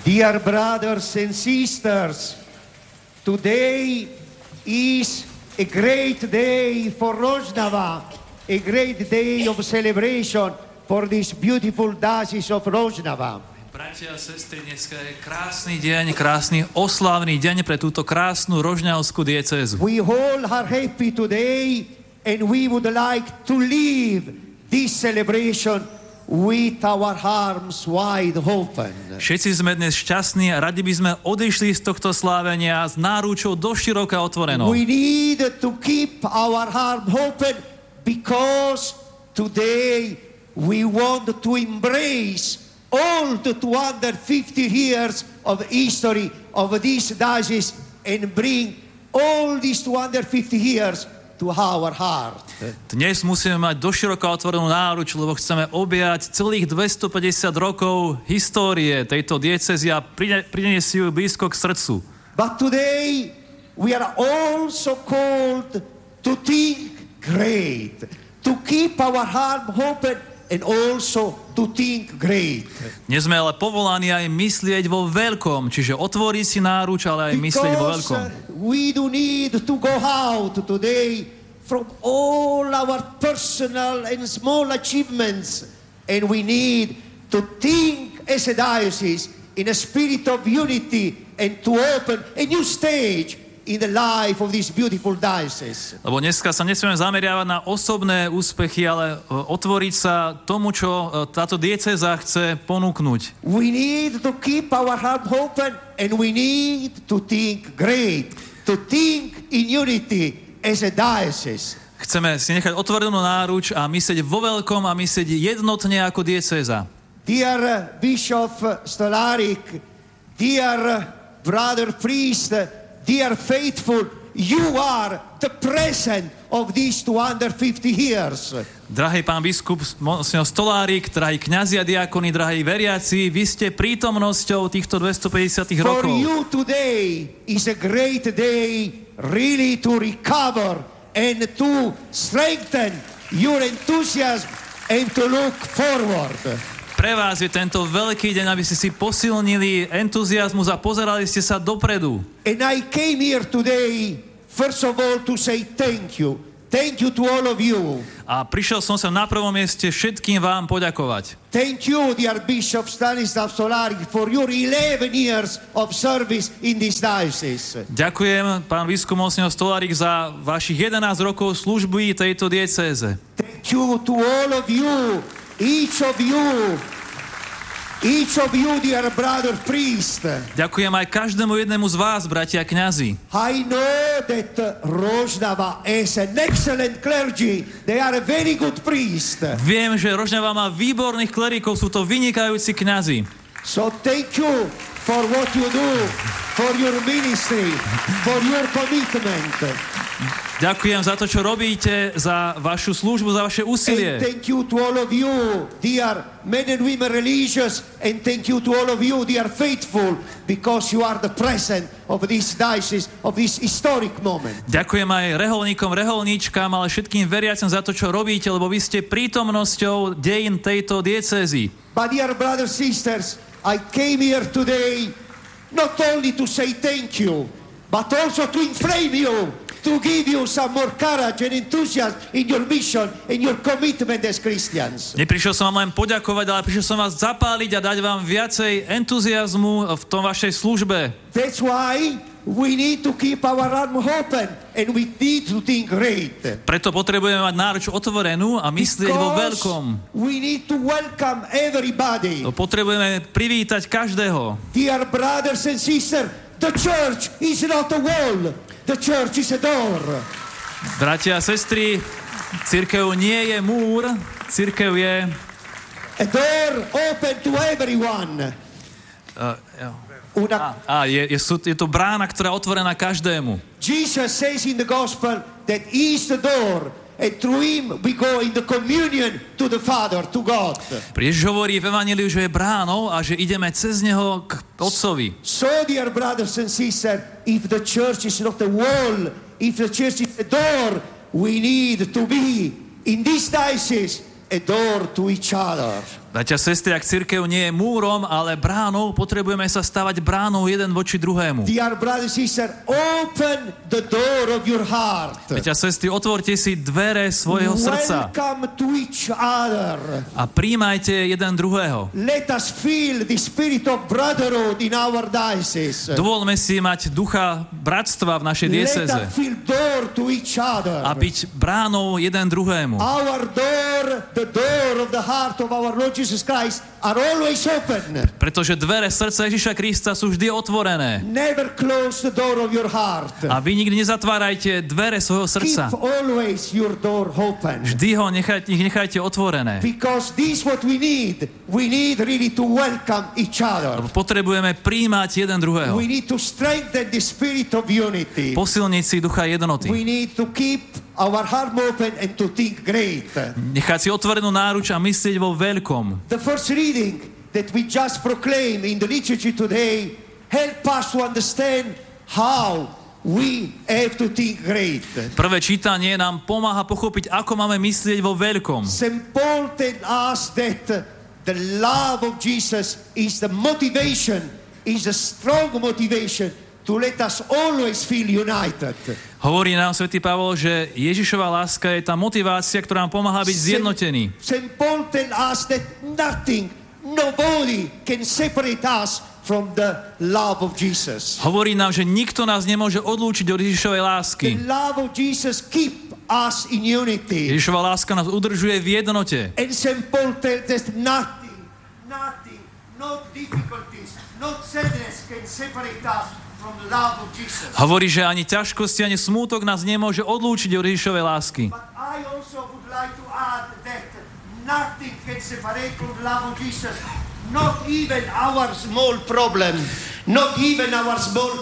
Dear brothers and sisters, today is a great day for Rožňava, a great day of celebration for this beautiful diocese of Rožňava. Bratia a sestry, dneska je krásny deň, krásny oslávny deň pre túto krásnu rožňavskú diecézu. We all are happy today and we would like to live this celebration with our arms wide open. Všetci sme dnes šťastní a radi by sme odišli z tohto slávenia s náručou doširoka otvorenou. We need to keep our arms open because today we want to embrace all the 250 years of history of this diocese and bring all these 250 years to our heart. Dnes musíme mať doširoka otvorenú náruč, lebo chceme objať celých 250 rokov histórie tejto diecézy a priniesť ju blízko k srdcu. But today we are also called to think great, to keep our heart open and also to think great. Dnes sme ale povolaní aj myslieť vo veľkom, čiže otvoriť si náruč, ale aj myslieť vo veľkom. We do need to go out today from all our personal and small achievements, and we need to think as a diocese in a spirit of unity and to open a new stage in the life of this beautiful diocese. Lebo dneska sa nesmieme zameriavať na osobné úspechy, ale otvoriť sa tomu, čo táto diecéza chce ponúknuť. We need to keep our heart open and we need to think great, to think in unity as a diocese. Chceme si nechať otvorenú náruč a myslieť vo veľkom a myslieť jednotne ako diecéza. Dear Bishop Stolarik, dear brother priest, dear faithful, you are the present of these 250 years. Drahý pán biskup, monsignor Stolárik, drahí kňazi a diakoni, drahí veriaci, vy ste prítomnosťou týchto 250 rokov. For you today is a great day really to recover and to strengthen your enthusiasm and to look forward. Pre vás je tento veľký deň, aby ste si posilnili entuziasmus a pozerali ste sa dopredu. And I came here today, first of all, to say thank you. Thank you to all of you. A prišiel som sa na prvom mieste všetkým vám poďakovať. Thank you, dear Bishop Stanislav Stolarik, for your 11 years of service in this diocese. Ďakujem, pán biskup monsignor Stolárik, za vašich 11 rokov služby tejto diecéze. Thank you to all of you, each of you, dear brother priest. Ďakujem aj každému jednému z vás, bratia kňazi. I know that Rožňava is an excellent clergy. They are a very good priest. Viem, že Rožňava má výborných klerikov, sú to vynikajúci kňazi. So thank you for what you do, for your ministry, for your commitment. Ďakujem za to, čo robíte, za vašu službu, za vaše úsilie. And thank you to all of you, dear men and women religious, and thank you to all of you, dear faithful, because you are the present of this diocese, of this historic moment. Ďakujem aj reholníkom, reholníčkam, ale všetkým veriacim za to, čo robíte, lebo vy ste prítomnosťou dejín tejto diecézy. But dear brothers, sisters, I came here today not only to say thank you, but also to inflame you, to give you some more courage and enthusiasm in your mission and your commitment as Christians. Neprišiel som vám len poďakovať, ale prišiel som vás zapáliť a dať vám viacej entuziazmu v tom vašej službe. That's why we need to keep our arm open and we need to think great. Preto potrebujeme mať náruč otvorenú a myslieť vo veľkom. We need to welcome everybody. Potrebujeme privítať každého. Dear brothers and sisters, the church is not a wall. The church is a door. Bratia a sestry, cirkev nie je múr, cirkev je a door open to everyone. Je to brána, ktorá je otvorená každému. Jesus says in the gospel that he is the door and through him we go in the communion to the Father, to God. Ježiš hovorí v evanjeliu, že je bránou a že ideme cez neho k Otcovi. So dear brothers and sisters, if the church is not a wall, if the church is a door, we need to be in this diocese a door to each other. Bratia, sestry, ak cirkev nie je múrom, ale bránou, potrebujeme sa stavať bránou jeden voči druhému. Dear brothers and sisters, open the door of your heart. Bratia, sestry, otvorte si dvere svojho srdca Welcome to each other. a príjmajte jeden druhého. Let us feel the spirit of brotherhood in our diocese. Dovolme si mať ducha bratstva v našej Let diecéze us feel door to each other. a byť bránou jeden druhému. Our door, the door of the heart of our Lord Jesus Christ are always open. Pretože dvere srdca Ježiša Krista sú vždy otvorené. Never close the door of your heart. A vy nikdy nezatvárajte dvere svojho srdca. Keep always your door open. Vždy ich nechajte otvorené. Because this is what we need. We need really to welcome each other. Potrebujeme príjmať jeden druhého. We need to strengthen the spirit of unity. Posilniť si ducha jednoty. We need to keep our heart open and to think great. Nechať si otvorenú náruč a myslieť vo veľkom. The first reading that we just proclaimed in the liturgy today help us to understand how we have to think great. Prvé čítanie nám pomáha pochopiť, ako máme myslieť vo veľkom. St. Paul tells us that the love of Jesus is the motivation, is a strong motivation to let us always feel united. Hovorí nám svätý Pavol, že Ježišova láska je tá motivácia, ktorá nám pomáha byť zjednotení. St. Paul tells us that nothing, nobody can separate us from the love of Jesus. Hovorí nám, že nikto nás nemôže odlúčiť od Ježišovej lásky. The love of Jesus keep us in unity. Ježišova láska nás udržuje v jednote. And St. Paul tells us nothing, not difficulties, not sadness can separate us from the love of Jesus. Hovorí, že ani ťažkosti, ani smútok nás nemôže odlúčiť od Ježišovej lásky. But I also would like to add that nothing can separate from the love of Jesus. Not even our small problem, not even our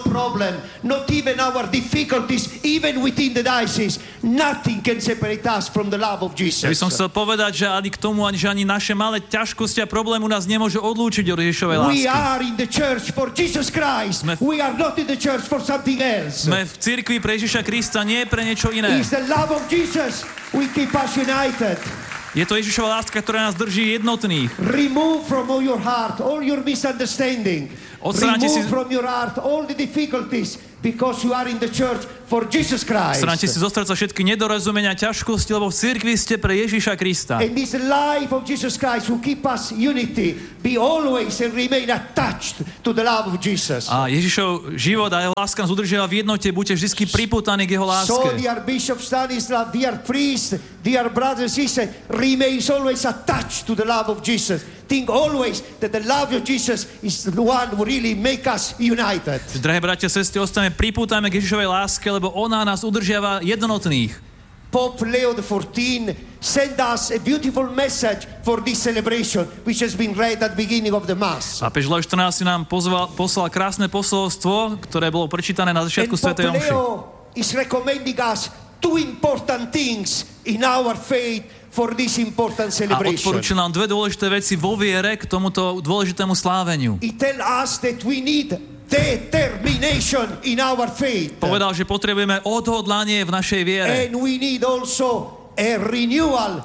difficulties, even within the diocese, nothing can separate us from the love of Jesus. Ja by som chcel povedať, že ani k tomu, že ani naše malé ťažkosti a problémy nás nemôže odlúčiť od Ježišovej lásky. We are in the church for Jesus Christ. We are not in the church for something else. Sme v cirkvi pre Ježiša Krista, nie pre niečo iné. It's the love of Jesus we keep us united. Je to Ježišova láska, ktorá nás drží jednotných. Remove from all your heart all your misunderstanding. Remove from your heart all the difficulties because you are in the church for Jesus Christ. Odstráňte si zo srdca všetky nedorozumenia, ťažkosti, lebo v cirkvi ste pre Ježiša Krista. And this life of Jesus Christ who keep us unity, be always and remain attached to the love of Jesus. A Ježišov život a jeho láska nás udržiava v jednote, buďte vždy pripútaní k jeho láske. So dear Bishop Stanislav, dear priest, dear brothers and sisters, remains always attached to the love of Jesus. Think always that the love of Jesus is the one who really make us united. Drahé bratia, sestry, ostaneme pripútajme k Ježišovej láske, lebo ona nás udržiava jednotných. Pope Leo XIV sent us a beautiful message for this celebration, which has been read at the beginning of the Mass. Pápež Leo XIV nám poslal krásne posolstvo, ktoré bolo prečítané na začiatku svätej omše. Pope Leo is recommending us two important things in our faith for this important celebration. A odporúčil nám dve dôležité veci vo viere k tomuto dôležitému sláveniu. He tell us that we need determination in our faith. Povedal, že potrebujeme odhodlanie v našej viere. And we need also a renewal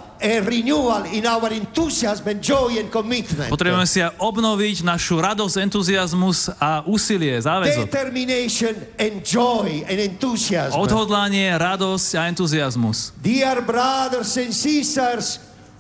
in our enthusiasm and joy and commitment. Potrebujeme si aj obnoviť našu radosť, entuziasmus a úsilie, záväzok. Determination and joy and enthusiasm. Odhodlanie, radosť a entuziasmus. Dear brothers and sisters,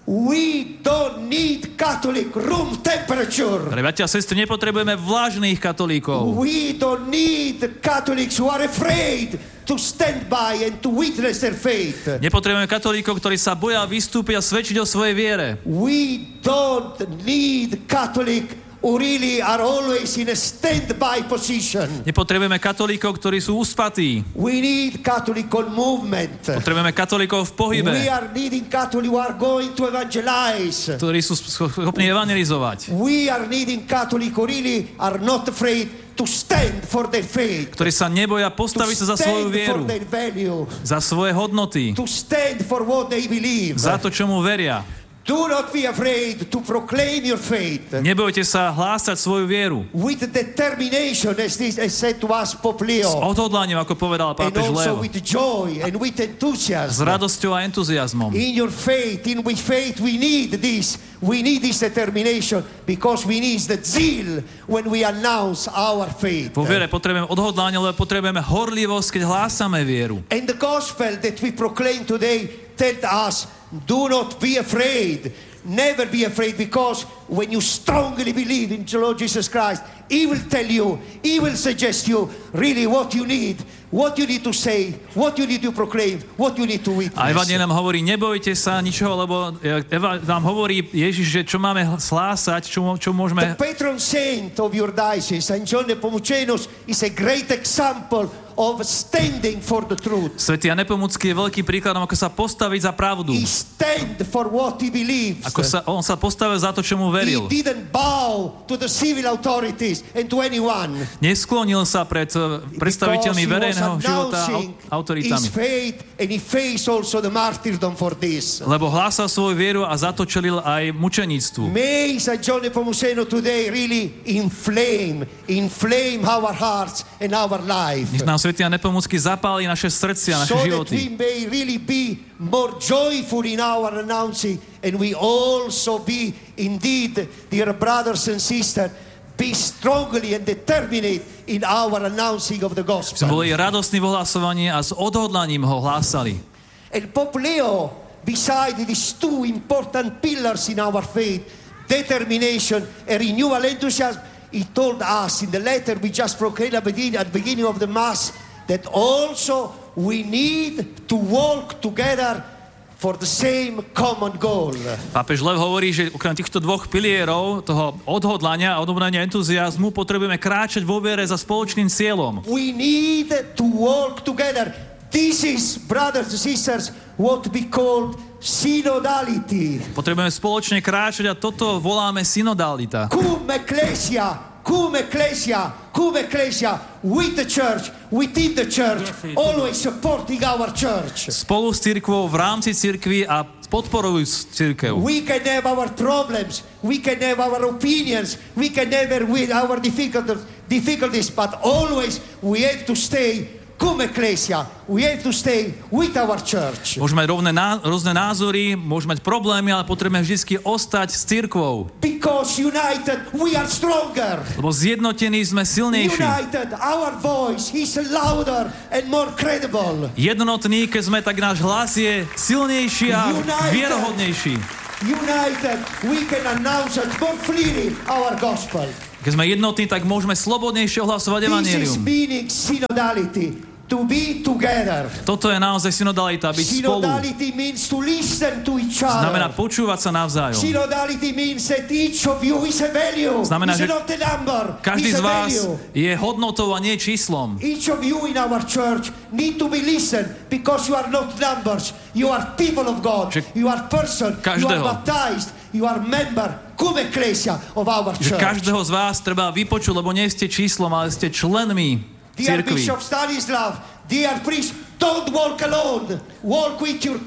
we don't need Catholic room temperature. Bratia a sestry, nepotrebujeme vlažných katolíkov. We don't need Catholics who are afraid to stand by and to witness their faith. Nepotrebujeme katolíkov, ktorí sa boja vystúpiť a svedčiť o svojej viere. We don't need Catholic who really are always in a standby position. Nepotrebujeme katolíkov, ktorí sú uspatí. We need Catholic movement. Potrebujeme katolíkov v pohybe. We are needing Catholic who are going to evangelize. Ktorí sú schopní evangelizovať. We are needing Catholic who really are not afraid to stand for their faith. Ktorí sa neboja postaviť sa za svoju vieru. Value, za svoje hodnoty. to stand for what they believe. Za to, čomu veria. Do not be afraid to proclaim your faith. Nebojte sa hlásať svoju vieru. With determination, as said to us Pope S Leo. odhodlaním, ako povedal And pápež also Leo. with joy and with S enthusiasm. radosťou a entuziasmom. In your faith, with faith, we need this. We need this determination because we need the zeal when we announce our faith. Vo viere potrebujeme odhodlanie, lebo potrebujeme horlivosť, keď hlásame vieru. And the gospel that we proclaim today tells us, do not be afraid. Never be afraid, because when you strongly believe in the Lord Jesus Christ, He will tell you, He will suggest you really what you need to say, what you need to proclaim, what you need to witness. A Evangelium nám hovorí, nebojte sa ničoho, lebo nám hovorí Ježiš, že čo máme hlásať, čo môžeme... The patron saint of your diocese, Saint John Nepomucenus, is a great example of standing for the truth. Svätý Jan Nepomucký je veľkým príkladom, ako sa postaviť za pravdu. He stand for what he believes. On sa postavil za to, čo mu veril. He didn't bow to the civil authorities and to anyone. Nesklonil sa pred predstaviteľmi verejného života a autoritami. His faith, and he faced also the martyrdom for this. Lebo hlásal svoju vieru a za to čelil aj mučeníctvu. May Saint John Nepomuceno today really inflame our hearts and our life. Nech nám Svätý Jan Nepomucký zapálí naše srdcia, naše So that životy. we may really be more joyful in our announcing, and we also be indeed, dear brothers and sisters, be strongly and determined in our announcing of the gospel. Sme boli radostní v ohlasovaní a s odhodlaním ho hlásali. And Pope Leo, beside these two important pillars in our faith, determination and renewal enthusiasm, he told us in the letter we just proclaimed at the beginning of the Mass that also we need to walk together for the same common goal. Pápež Lev hovorí, že okrem týchto dvoch pilierov, toho odhodlania a odobnania entuziazmu, potrebujeme kráčať vo viere za spoločným cieľom. We need to walk together. This is, brothers and sisters, what we call synodality. Potrebujeme spoločne kráčať a toto voláme synodalita. Cum ecclesia, with the church, within the church, always supporting our church. Spolu s cirkvou, v rámci cirkvi a podporujúc cirkev. We can have our problems, we can have our opinions, we can have our difficulties, but always we have to stay cum ecclesia, we have to stay with our church. Môžeme mať rôzne názory, môžeme mať problémy, ale potrebujeme vždy ostať s cirkvou. Because united we are stronger. Lebo zjednotení sme silnejší. United, our voice is louder and more credible. Jednotní, keď sme, tak náš hlas je silnejší a vierohodnejší. United, we can announce more freely our gospel. Keď sme jednotní, tak môžeme slobodnejšie ohlasovať This is evanjelium. meaning synodality. To be together. Toto je naozaj synodalita, byť spolu. Synodality means to listen to each other. Znamená počúvať sa navzájom. Synodality means that each of you is a value. Znamená, is že not a number. každý is z a vás value. je hodnotou a nie číslom. Each of you in our church need to be listened because you are not numbers. You are people of God. You are person. You are baptized. You are member. Cum ecclesia of our church. Že každého z vás treba vypočuť, lebo nie ste číslom, ale ste členmi Dear cirkvi. Bishop Stanislav, dear priest, don't walk alone. Walk with your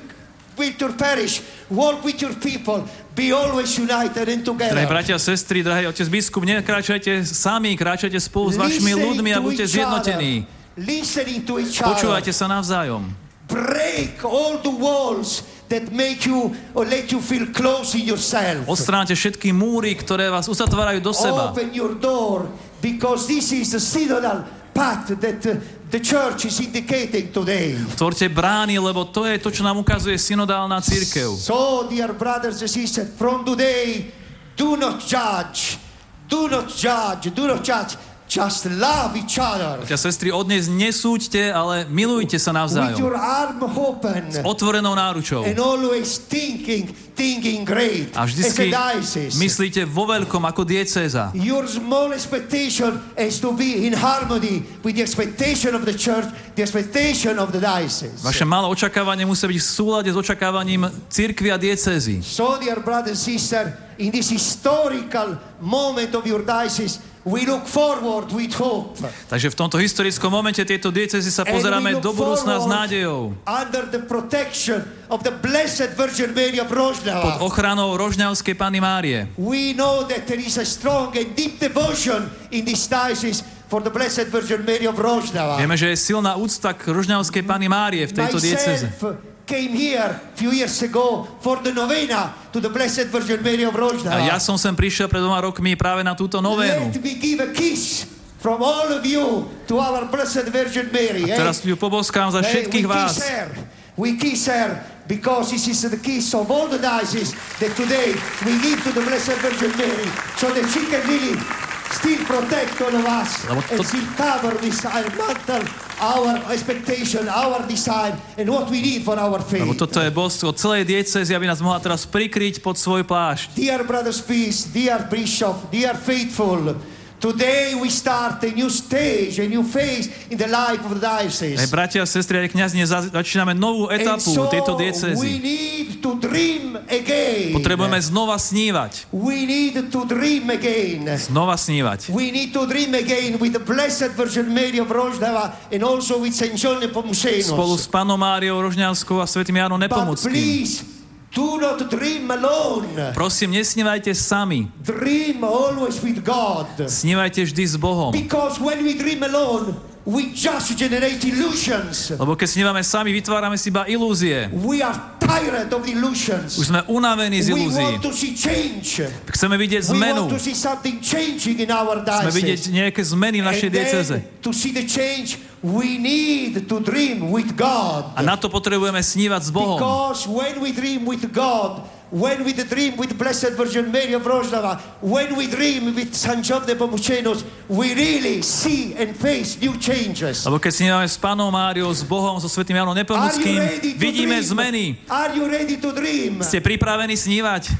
parish. Walk with your people. Be always united and together. Drahí bratia a sestry, drahý otec biskup, nekráčajte sami, kráčajte spolu s vašimi ľuďmi a buďte zjednotení. Listening to each other. Počúvajte sa navzájom. Break all the walls that make you or let you feel close in yourself. Odstráňte všetky múry, ktoré vás uzatvárajú do seba. Open your door, because this is the synodal path that the church is indicating today. Otvorte brány, lebo to je to, čo nám ukazuje synodálna cirkev. So, dear brothers and sisters, from today, do not judge. Do not judge. Do not judge. Just love each other. Bratia a sestry, odnes nesúďte, ale milujte sa With navzájom. your arm open. S otvorenou náručou. And always thinking great. A vždycky as a diocese. myslíte vo veľkom ako diecéza. Your small expectation is to be in harmony with the expectation of the church, the expectation of the diocese. Vaše malé očakávanie musí byť v súlade s očakávaním cirkvi a diecézy. So, dear brother and sister, in this historical moment of your diocese, we look forward with hope. Takže v tomto historickom momente tieto diecézy sa pozeráme do budúcna s nádejou. Under the protection of the Blessed Virgin Mary of Pod Rožňava. ochranou Rožňavskej Panny Márie. We know that there is a strong and deep devotion in this diocese for the Blessed Virgin Mary of Rožňava. Vieme, že je silná úcta k Rožňavskej Panny Márie v tejto diecéze. Myself came here a few years ago for the novena to the Blessed Virgin Mary of A ja Rožňava. som sem prišiel pred 2 rokmi práve na túto novénu. Let me give a kiss from all of you to our Blessed Virgin Mary. Teraz ju poboskám za všetkých vás. We kiss her because this is the kiss of all the dioceses that today we give to the Blessed Virgin Mary so that she can really still protect all of us and still cover this mantle, our expectation, our desire, and what we need for our faith. Lebo toto je božstvo celej diecézy, aby nás mohla teraz prikryť pod svoj plášť. Dear brothers, peace, dear bishop, dear faithful, today we start a new stage, a new phase in the life of the diocese. Aj bratia a sestry, aj kňaz, začíname novú etapu tejto we diecézy. need to dream again. Potrebujeme znova snívať. We need to dream again. Znova snívať. We need to dream again with the Blessed Virgin Mary of Rožňava and also with Saint John Nepomuceno. Spolu s Pannou Máriou Rožňavskou a svätým Jánom But Nepomuckým. please, do not dream alone. Prosím, nesnívajte sami. Dream always with God. Snívajte vždy s Bohom. Because when we dream alone, we just generate illusions. Lebo keď snívame sami, vytvárame si iba ilúzie. We are tired of illusions. Už sme unavení z We ilúzií. want to see change. Chceme vidieť We zmenu. want to see something changing in our Chceme vidieť diocese. nejaké zmeny v našej And diecéze. then, to see the change, we need to dream with God. A na to potrebujeme snívať s Bohom. Because when we dream with God, when we dream with Blessed Virgin Mary of Rožňava, when we dream with Saint John Nepomuceno, we really see and face new changes. Lebo keď snívame s Pannou Máriou, s Bohom, so svätým Jánom Nepomuckým, vidíme zmeny. Are you ready to dream? Ste pripravení snívať?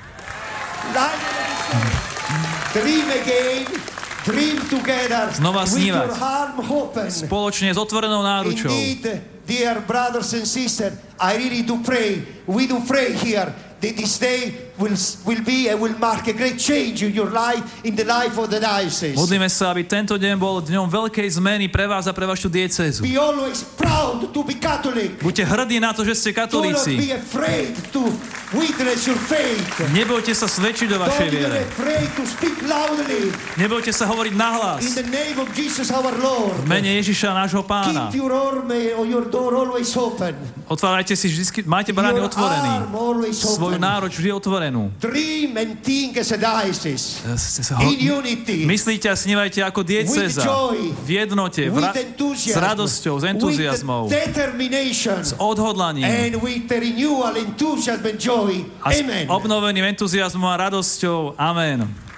Dream again. Dream together. Znova with snívať. your arm open. Spoločne s otvorenou náručou. Indeed, dear brothers and sisters, I really do pray. We do pray here that this day will be and will mark a great change in your life, in the life of the diocese. Modlíme sa, aby tento deň bol dňom veľkej zmeny pre vás a pre vašu diecézu. Be always proud to be Catholic. Buďte hrdí na to, že ste Do not katolíci. be afraid to witness your faith. Nebojte sa svedčiť o vašej Don't be viere. afraid to speak loudly Nebojte sa hovoriť nahlas. in the name of Jesus our Lord. V mene Ježiša, nášho Pána. Keep your arm or your door always open. Otvárajte si vždy, majte brány Your otvorený. arm always Svoju open. náruč vždy otvorenú. Dream and think as a diocese. In unity. Myslíte a snívajte ako diecéza. With joy. V jednote, With s enthusiasm. radosťou, s entuziasmom, With determination. s odhodlaním And with the renewal, enthusiasm and joy. a s Amen. obnoveným entuziasmom a radosťou. Amen.